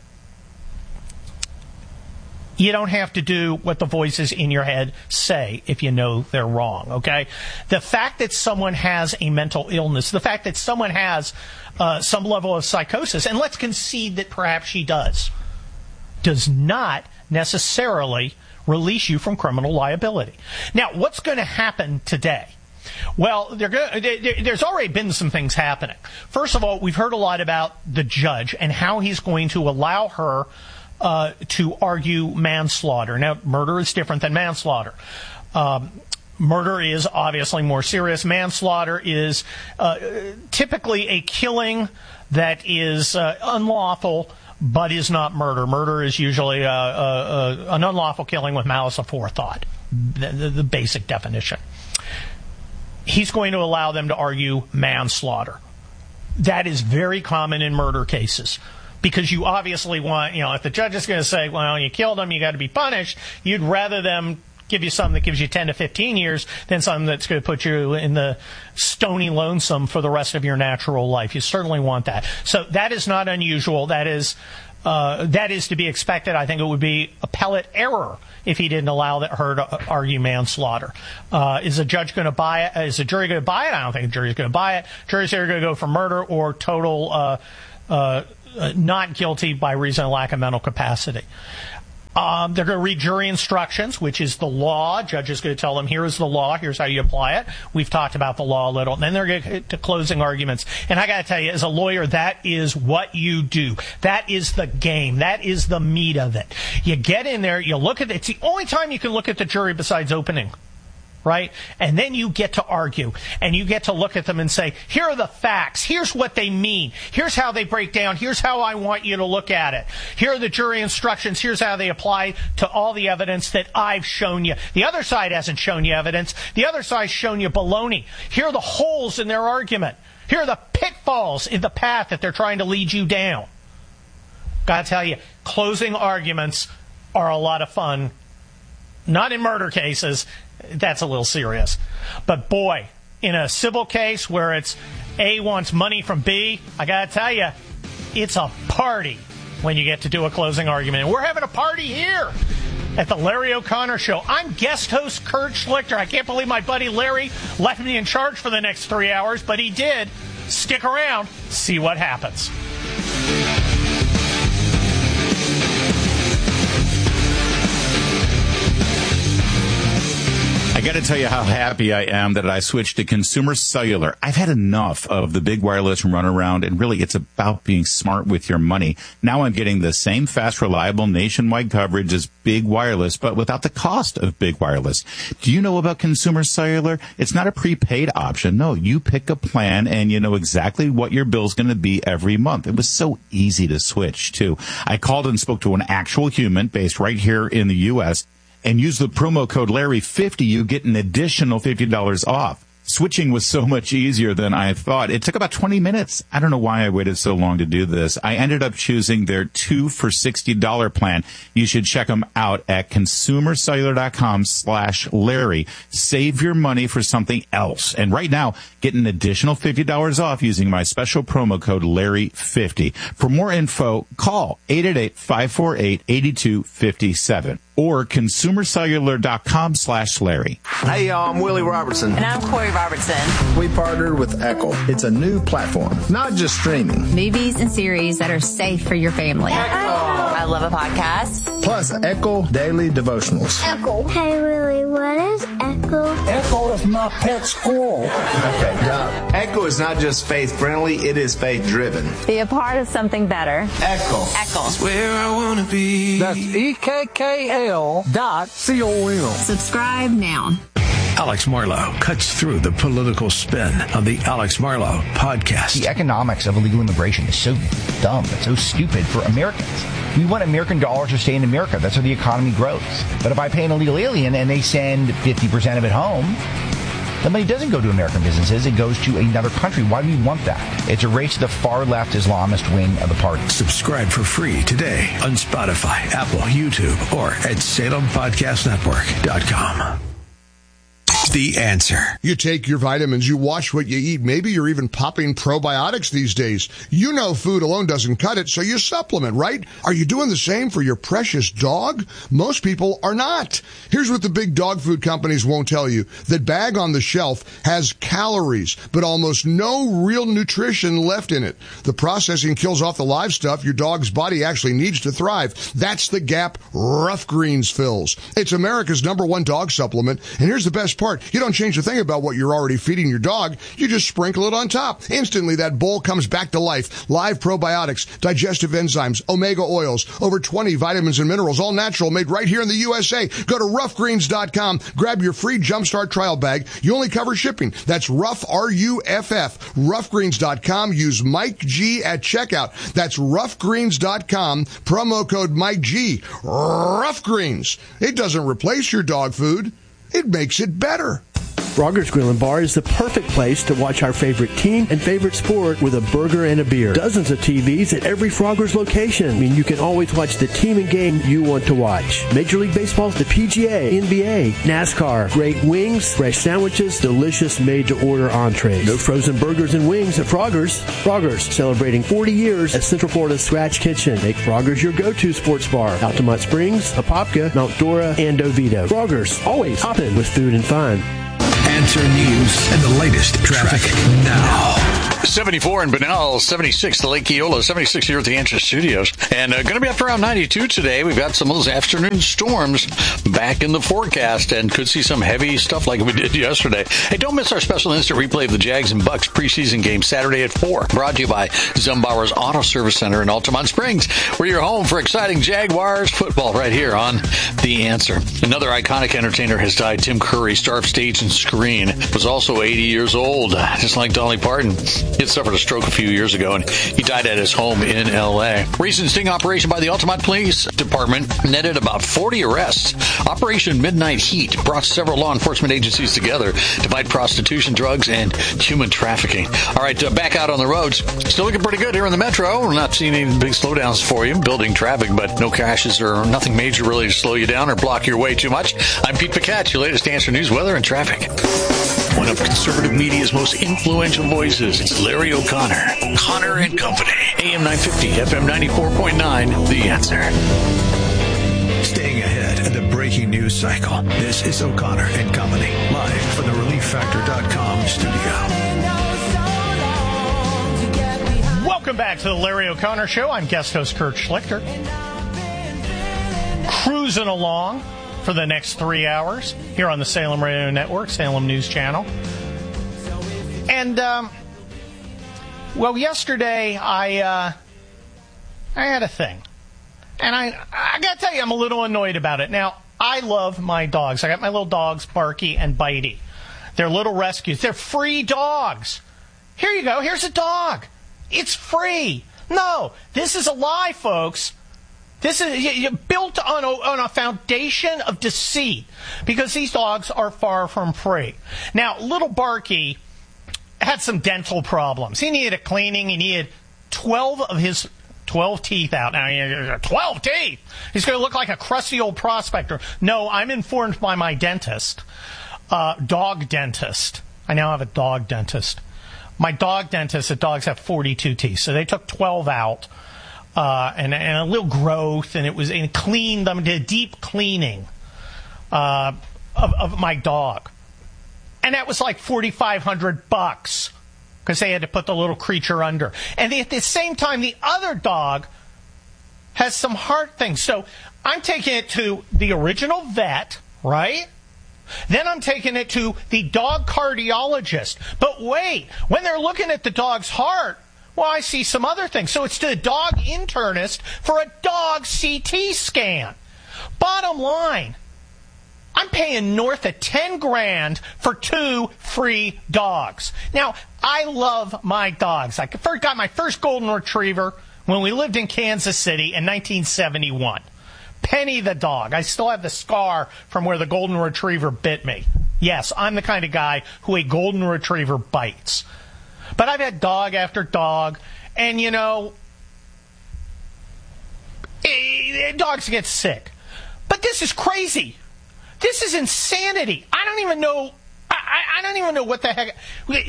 You don't have to do what the voices in your head say if you know they're wrong, okay? The fact that someone has a mental illness, the fact that someone has some level of psychosis, and let's concede that perhaps she does not necessarily release you from criminal liability. Now, what's going to happen today? Well, there's already been some things happening. First of all, we've heard a lot about the judge and how he's going to allow her to argue manslaughter. Now, murder is different than manslaughter. Murder is obviously more serious. Manslaughter is typically a killing that is unlawful but is not murder. Murder is usually an unlawful killing with malice aforethought, the basic definition. He's going to allow them to argue manslaughter. That is very common in murder cases. because you obviously want, if the judge is going to say, well, you killed him, you got to be punished, you'd rather them give you something that gives you 10 to 15 years than something that's going to put you in the stony lonesome for the rest of your natural life. You certainly want that. So that is not unusual. That is to be expected. I think it would be appellate error if he didn't allow her to argue manslaughter. Is a judge going to buy it? Is a jury going to buy it? I don't think the jury's going to buy it. Jury's either going to go for murder or total not guilty by reason of lack of mental capacity. They're going to read jury instructions, which is the law. Judge is going to tell them, here is the law, here's how you apply it. We've talked about the law a little. And then they're going to get to closing arguments. And I got to tell you, as a lawyer, that is what you do. That is the game. That is the meat of it. You get in there, you look at it. It's the only time you can look at the jury besides opening. Right? And then you get to argue, and you get to look at them and say, here are the facts. Here's what they mean. Here's how they break down. Here's how I want you to look at it. Here are the jury instructions. Here's how they apply to all the evidence that I've shown you. The other side hasn't shown you evidence. The other side's shown you baloney. Here are the holes in their argument. Here are the pitfalls in the path that they're trying to lead you down. Gotta tell you, closing arguments are a lot of fun. Not in murder cases. That's a little serious. But boy, in a civil case where it's A wants money from B, I got to tell you, it's a party when you get to do a closing argument. And we're having a party here at the Larry O'Connor Show. I'm guest host Kurt Schlichter. I can't believe my buddy Larry left me in charge for the next 3 hours, but he did. Stick around, see what happens. I got to tell you how happy I am that I switched to Consumer Cellular. I've had enough of the big wireless runaround, and really it's about being smart with your money. Now I'm getting the same fast, reliable nationwide coverage as big wireless, but without the cost of big wireless. Do you know about Consumer Cellular? It's not a prepaid option. No, you pick a plan and you know exactly what your bill's going to be every month. It was so easy to switch, too. I called and spoke to an actual human based right here in the U.S., and use the promo code Larry50, you get an additional $50 off. Switching was so much easier than I thought. It took about 20 minutes. I don't know why I waited so long to do this. I ended up choosing their 2 for $60 plan. You should check them out at consumercellular.com/Larry. Save your money for something else. And right now, get an additional $50 off using my special promo code Larry50. For more info, call 888-548-8257 or consumercellular.com/Larry. Hey, y'all, I'm Willie Robertson. And I'm Corey Robertson. We partnered with Echo. It's a new platform, not just streaming. Movies and series that are safe for your family. Echo. I love a podcast. Plus, Echo Daily Devotionals. Echo. Hey, Willie, what is Echo? Echo is my pet squirrel. Okay, Echo is not just faith-friendly, it is faith-driven. Be a part of something better. Echo. Echo. It's where I want to be. That's EKKL.com. Subscribe now. Alex Marlow cuts through the political spin of the Alex Marlow podcast. The economics of illegal immigration is so dumb. It's so stupid for Americans. We want American dollars to stay in America. That's how the economy grows. But if I pay an illegal alien and they send 50% of it home, the money doesn't go to American businesses. It goes to another country. Why do we want that? It's a race to the far-left Islamist wing of the party. Subscribe for free today on Spotify, Apple, YouTube, or at SalemPodcastNetwork.com. The answer. You take your vitamins, you watch what you eat. Maybe you're even popping probiotics these days. You know food alone doesn't cut it, so you supplement, right? Are you doing the same for your precious dog? Most people are not. Here's what the big dog food companies won't tell you. That bag on the shelf has calories, but almost no real nutrition left in it. The processing kills off the live stuff your dog's body actually needs to thrive. That's the gap Rough Greens fills. It's America's #1 dog supplement, and here's the best part. You don't change a thing about what you're already feeding your dog. You just sprinkle it on top. Instantly, that bowl comes back to life. Live probiotics, digestive enzymes, omega oils, over 20 vitamins and minerals, all natural, made right here in the USA. Go to roughgreens.com. Grab your free Jumpstart trial bag. You only cover shipping. That's Rough, R-U-F-F. Roughgreens.com. Use Mike G at checkout. That's roughgreens.com. Promo code Mike G. Rough Greens. It doesn't replace your dog food. It makes it better. Frogger's Grill and Bar is the perfect place to watch our favorite team and favorite sport with a burger and a beer. Dozens of TVs at every Frogger's location. I mean, you can always watch the team and game you want to watch. Major League Baseball, the PGA, NBA, NASCAR, great wings, fresh sandwiches, delicious made-to-order entrees. No frozen burgers and wings at Frogger's. Frogger's, celebrating 40 years at Central Florida's Scratch Kitchen. Make Frogger's your go-to sports bar. Altamont Springs, Apopka, Mount Dora, and Oviedo. Frogger's, always hopping with food and fun. Answer News and the latest traffic now. 74 in Bunnell, 76 to Lake Eola, 76 here at the Answer Studios. And going to be up to around 92 today. We've got some of those afternoon storms back in the forecast and could see some heavy stuff like we did yesterday. Hey, don't miss our special instant replay of the Jags and Bucks preseason game Saturday at 4. Brought to you by Zumbauer's Auto Service Center in Altamont Springs. We're your home for exciting Jaguars football right here on The Answer. Another iconic entertainer has died. Tim Curry, star of stage and screen, was also 80 years old, just like Dolly Parton. He had suffered a stroke a few years ago, and he died at his home in L.A. Recent sting operation by the Altamont Police Department netted about 40 arrests. Operation Midnight Heat brought several law enforcement agencies together to fight prostitution, drugs, and human trafficking. All right, back out on the roads. Still looking pretty good here in the metro. We're not seeing any big slowdowns for you, building traffic, but no crashes or nothing major really to slow you down or block your way too much. I'm Pete Pacat, your latest Answer News, weather, and traffic. One of conservative media's most influential voices, it's Larry O'Connor. Connor and Company. AM 950, FM 94.9, The Answer. Staying ahead of the breaking news cycle, this is O'Connor and Company, live from the ReliefFactor.com studio. Welcome back to the Larry O'Connor Show. I'm guest host Kurt Schlichter. Cruising along for the next 3 hours here on the Salem Radio Network, Salem News Channel. And, well, yesterday I had a thing. And I got to tell you, I'm a little annoyed about it. Now, I love my dogs. I got my little dogs, Barky and Bitey. They're little rescues. They're free dogs. Here you go. Here's a dog. It's free. No, this is a lie, folks. This is built on a foundation of deceit because these dogs are far from free. Now, little Barky had some dental problems. He needed a cleaning. He needed 12 of his 12 teeth out. Now, 12 teeth! He's going to look like a crusty old prospector. No, I'm informed by my dentist, dog dentist. I now have a dog dentist. My dog dentist said dogs have 42 teeth, so they took 12 out. And a little growth, and it cleaned them, did a deep cleaning of my dog. And that was like $4,500 because they had to put the little creature under. And at the same time, the other dog has some heart things. So I'm taking it to the original vet, right? Then I'm taking it to the dog cardiologist. But wait, when they're looking at the dog's heart, well, I see some other things. So it's to the dog internist for a dog CT scan. Bottom line, I'm paying north of $10,000 for 2 free dogs. Now, I love my dogs. I got my first golden retriever when we lived in Kansas City in 1971. Penny the dog. I still have the scar from where the golden retriever bit me. Yes, I'm the kind of guy who a golden retriever bites. But I've had dog after dog, and, you know, dogs get sick. But this is crazy. This is insanity. I don't even know. I don't even know what the heck.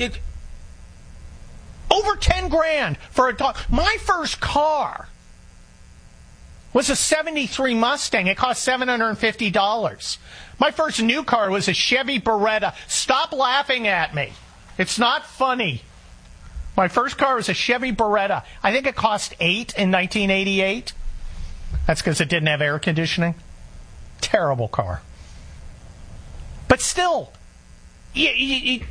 Over $10,000 for a dog. My first car was a 73 Mustang. It cost $750. My first new car was a Chevy Beretta. Stop laughing at me. It's not funny. My first car was a Chevy Beretta. I think it cost $8,000 in 1988. That's because it didn't have air conditioning. Terrible car. But still, $10,000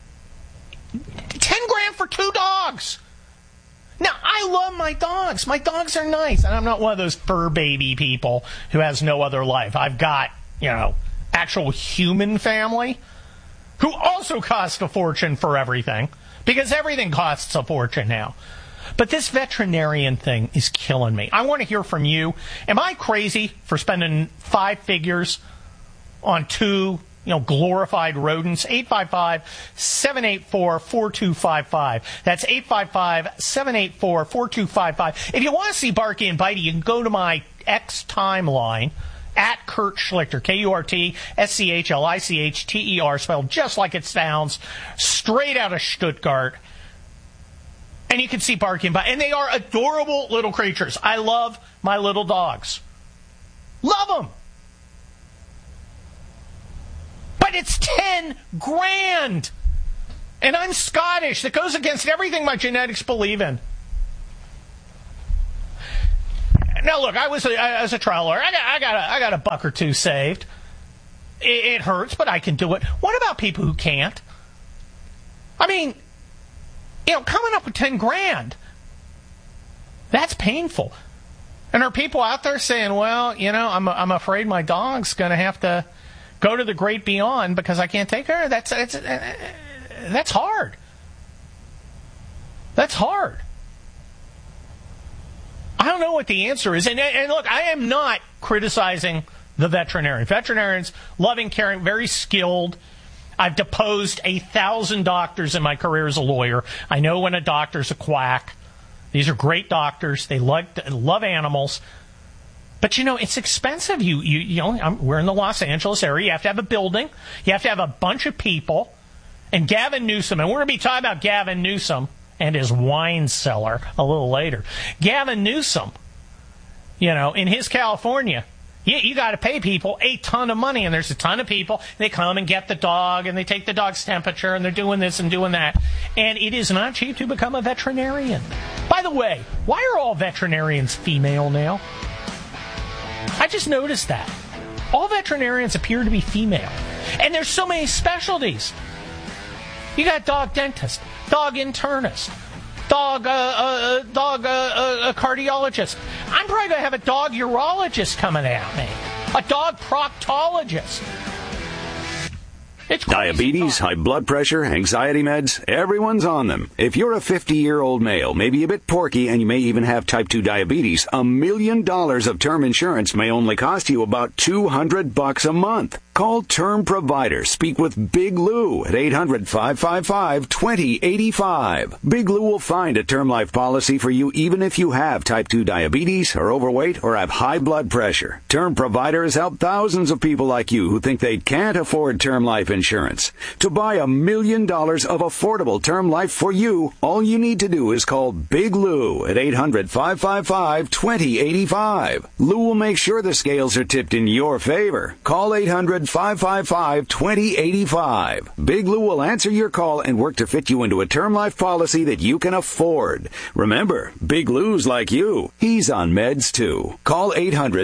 for 2 dogs. Now, I love my dogs. My dogs are nice. And I'm not one of those fur baby people who has no other life. I've got, actual human family who also cost a fortune for everything. Because everything costs a fortune now. But this veterinarian thing is killing me. I want to hear from you. Am I crazy for spending 5 figures on 2 glorified rodents. 855-784-4255. That's 855-784-4255. If you want to see Barky and Bitey, you can go to my X timeline at Kurt Schlichter, KurtSchlichter, spelled just like it sounds, straight out of Stuttgart. And you can see Barky and Bitey. And they are adorable little creatures. I love my little dogs. Love them. But it's $10,000. And I'm Scottish. That goes against everything my genetics believe in. Now, look, as a trial lawyer, I got a buck or two saved. It hurts, but I can do it. What about people who can't? I mean, coming up with $10,000, that's painful. And there are people out there saying, well, I'm afraid my dog's going to have to go to the great beyond because I can't take her. That's hard. That's hard. I don't know what the answer is. And look, I am not criticizing the veterinarian. Veterinarians, loving, caring, very skilled. I've deposed 1,000 doctors in my career as a lawyer. I know when a doctor's a quack. These are great doctors. They love animals. But, it's expensive. We're in the Los Angeles area. You have to have a building. You have to have a bunch of people. And Gavin Newsom, and we're going to be talking about Gavin Newsom and his wine cellar a little later. Gavin Newsom, in his California, you got to pay people a ton of money, and there's a ton of people. They come and get the dog, and they take the dog's temperature, and they're doing this and doing that. And it is not cheap to become a veterinarian. By the way, why are all veterinarians female now? I just noticed that. All veterinarians appear to be female. And there's so many specialties. You got dog dentist, dog internist, dog cardiologist. I'm probably going to have a dog urologist coming at me. A dog proctologist. It's diabetes, high blood pressure, anxiety meds, everyone's on them. If you're a 50-year-old male, maybe a bit porky, and you may even have type 2 diabetes, $1 million of term insurance may only cost you about $200 a month. Call Term Provider. Speak with Big Lou at 800-555-2085. Big Lou will find a term life policy for you even if you have type 2 diabetes, are overweight, or have high blood pressure. Term Provider has helped thousands of people like you who think they can't afford term life insurance. To buy $1 million of affordable term life for you, all you need to do is call Big Lou at 800-555-2085. Lou will make sure the scales are tipped in your favor. Call 800-555-2085. Big Lou will answer your call and work to fit you into a term life policy that you can afford. Remember, Big Lou's like you. He's on meds too. Call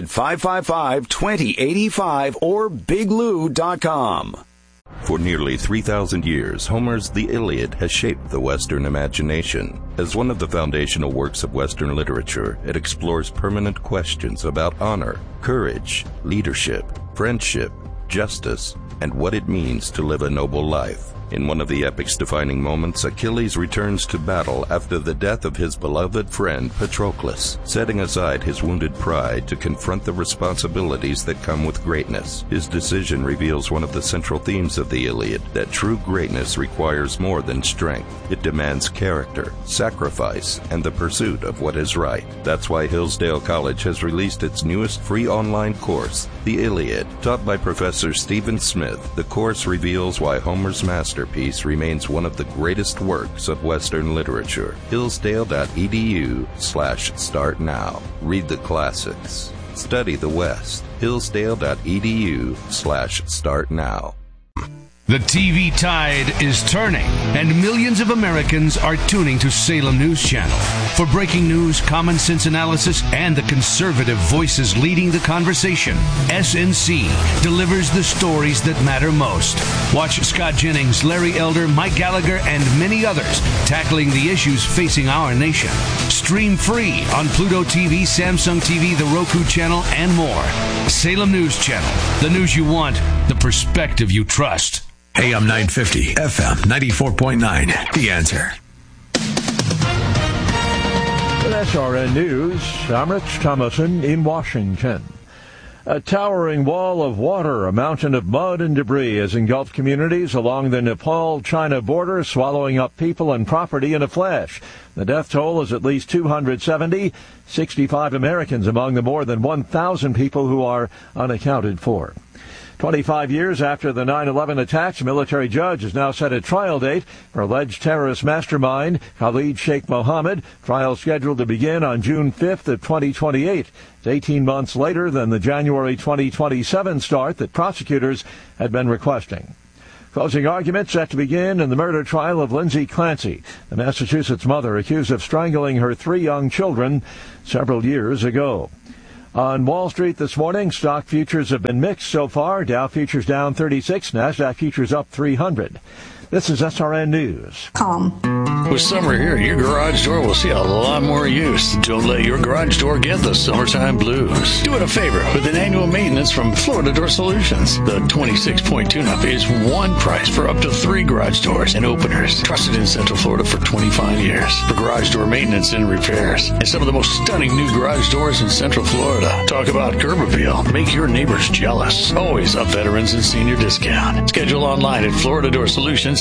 800-555-2085 or biglou.com. For nearly 3,000 years, Homer's The Iliad has shaped the Western imagination. As one of the foundational works of Western literature, it explores permanent questions about honor, courage, leadership, friendship, justice, and what it means to live a noble life. In one of the epic's defining moments, Achilles returns to battle after the death of his beloved friend Patroclus, setting aside his wounded pride to confront the responsibilities that come with greatness. His decision reveals one of the central themes of the Iliad, that true greatness requires more than strength. It demands character, sacrifice, and the pursuit of what is right. That's why Hillsdale College has released its newest free online course, The Iliad. Taught by Professor Stephen Smith, the course reveals why Homer's masterpiece remains one of the greatest works of Western literature. Hillsdale.edu/start now. Read the classics. Study the West. Hillsdale.edu/start now. The TV tide is turning, and millions of Americans are tuning to Salem News Channel for breaking news, common sense analysis, and the conservative voices leading the conversation. SNC delivers the stories that matter most. Watch Scott Jennings, Larry Elder, Mike Gallagher, and many others tackling the issues facing our nation. Stream free on Pluto TV, Samsung TV, the Roku channel, and more. Salem News Channel, the news you want, the perspective you trust. AM 950, FM 94.9, The Answer. With SRN News, I'm Rich Thomason in Washington. A towering wall of water, a mountain of mud and debris has engulfed communities along the Nepal-China border, swallowing up people and property in a flash. The death toll is at least 270, 65 Americans among the more than 1,000 people who are unaccounted for. 25 years after the 9/11 attacks, a military judge has now set a trial date for alleged terrorist mastermind Khalid Sheikh Mohammed. Trial scheduled to begin on June 5th of 2028. It's 18 months later than the January 2027 start that prosecutors had been requesting. Closing arguments set to begin in the murder trial of Lindsay Clancy, the Massachusetts mother accused of strangling her 3 young children several years ago. On Wall Street this morning, stock futures have been mixed so far. Dow futures down 36, NASDAQ futures up 300. This is SRN News. With summer here, your garage door will see a lot more use. Don't let your garage door get the summertime blues. Do it a favor with an annual maintenance from Florida Door Solutions. The 26-point tune-up is one price for up to 3 garage doors and openers. Trusted in Central Florida for 25 years for garage door maintenance and repairs. And some of the most stunning new garage doors in Central Florida. Talk about curb appeal. Make your neighbors jealous. Always a veterans and senior discount. Schedule online at FloridaDoorSolutions.com.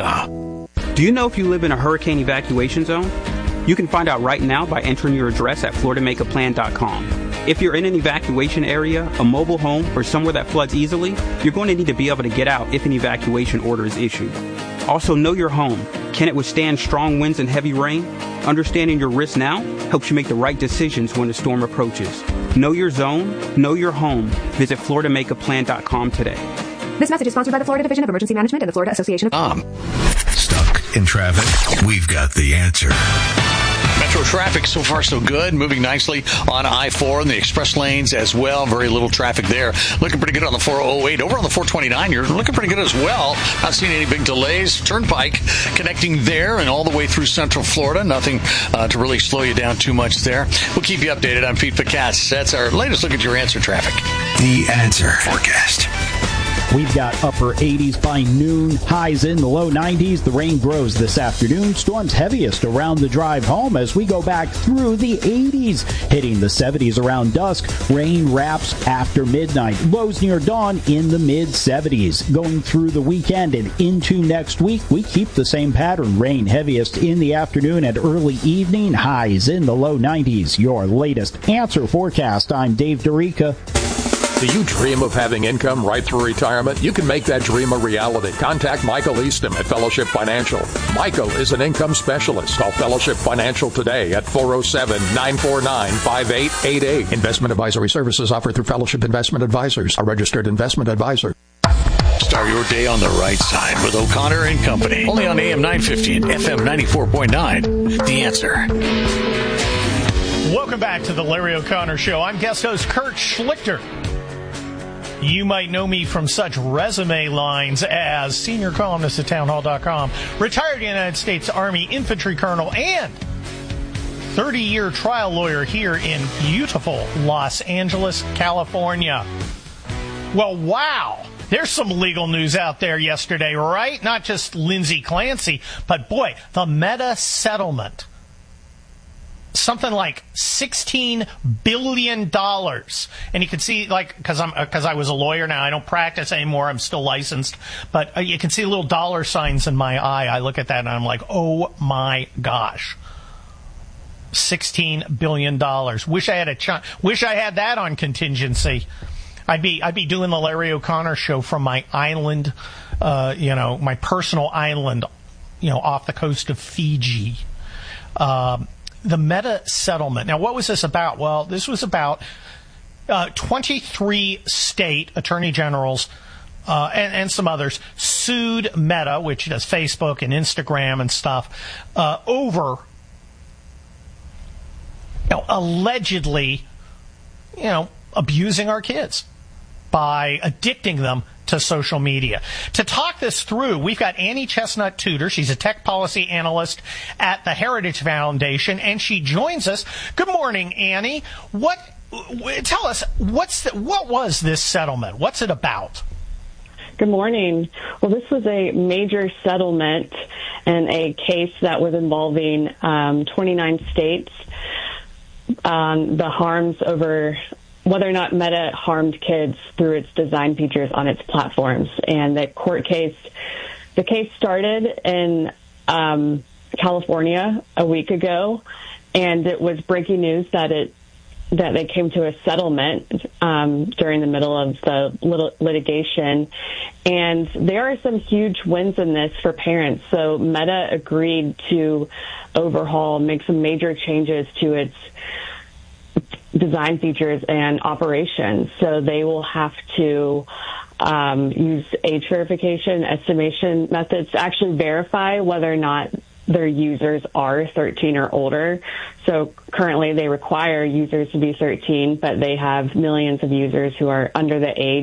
Do you know if you live in a hurricane evacuation zone? You can find out right now by entering your address at FloridaMakeAPlan.com. If you're in an evacuation area, a mobile home, or somewhere that floods easily, you're going to need to be able to get out if an evacuation order is issued. Also, know your home. Can it withstand strong winds and heavy rain? Understanding your risk now helps you make the right decisions when the storm approaches. Know your zone, know your home. Visit FloridaMakeAPlan.com today. This message is sponsored by the Florida Division of Emergency Management and the Florida Association of... Stuck in traffic? We've got the answer. Metro traffic, so far so good. Moving nicely on I-4 and the express lanes as well. Very little traffic there. Looking pretty good on the 408. Over on the 429, you're looking pretty good as well. Not seeing any big delays. Turnpike connecting there and all the way through Central Florida. Nothing to really slow you down too much there. We'll keep you updated. I'm Pete Picatz. That's our latest look at your answer traffic. The answer forecast. We've got upper 80s by noon, highs in the low 90s. The rain grows this afternoon. Storms heaviest around the drive home as we go back through the 80s, hitting the 70s around dusk. Rain wraps after midnight. Lows near dawn in the mid-70s. Going through the weekend and into next week, we keep the same pattern. Rain heaviest in the afternoon and early evening. Highs in the low 90s. Your latest answer forecast. I'm Dave Dorica. Do you dream of having income right through retirement? You can make that dream a reality. Contact Michael Easton at Fellowship Financial. Michael is an income specialist. Call Fellowship Financial today at 407-949-5888. Investment advisory services offered through Fellowship Investment Advisors, a registered investment advisor. Start your day on the right side with O'Connor and Company. Only on AM 950 and FM 94.9. The Answer. Welcome back to the Larry O'Connor Show. I'm guest host Kurt Schlichter. You might know me from such resume lines as senior columnist at townhall.com, retired United States Army infantry colonel, and 30-year trial lawyer here in beautiful Los Angeles, California. Well, wow. There's some legal news out there yesterday, right? Not just Lindsay Clancy, but boy, the Meta settlement. Something like $16 billion. And you can see, like, because I was a lawyer now, I don't practice anymore, I'm still licensed, but you can see little dollar signs in my eye. I look at that and I'm like, oh my gosh. $16 billion. Wish I had that on contingency. I'd be doing the Larry O'Connor Show from my island, my personal island, off the coast of Fiji. The Meta settlement. Now, what was this about? Well, this was about 23 state attorney generals and some others sued Meta, which does Facebook and Instagram and stuff, over allegedly abusing our kids by addicting them to social media. To talk this through, we've got Annie Chestnut Tudor. She's a tech policy analyst at the Heritage Foundation, and she joins us. Good morning, Annie. Tell us, what was this settlement? What's it about? Good morning. Well, this was a major settlement in a case that was involving 29 states. The harms over whether or not Meta harmed kids through its design features on its platforms. And the case started in California a week ago, and it was breaking news that they came to a settlement during the middle of the litigation. And there are some huge wins in this for parents. So Meta agreed to make some major changes to its design features and operations. So they will have to use age verification, estimation methods to actually verify whether or not their users are 13 or older. So currently they require users to be 13, but they have millions of users who are under the age